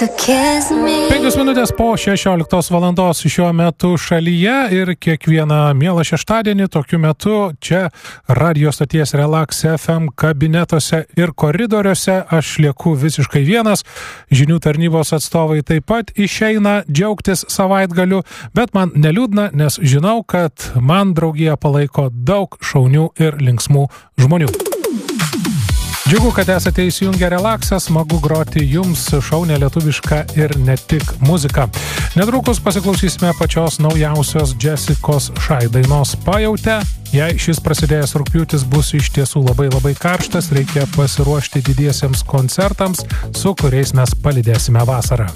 5 minutės po 16 valandos šiuo metu šalyje ir kiekvieną mielą šeštadienį tokiu metu čia radio stoties Relax FM kabinetuose ir koridoriuose aš lieku visiškai vienas. Žinių tarnybos atstovai taip pat išeina džiaugtis savaitgaliu, bet man neliūdna, nes žinau, kad man draugiją palaiko daug šaunių ir linksmų žmonių. Džiugu, kad esate įsijungę Relaxą, smagu groti jums šaunę lietuvišką ir ne tik muziką. Netrukus pasiklausysime pačios naujausios Jessicos Shy dainos Pajautę. Jei šis prasidėjęs rugpjūtis bus iš tiesų labai karštas, reikia pasiruošti didiesiems koncertams, su kuriais mes palydėsime vasarą.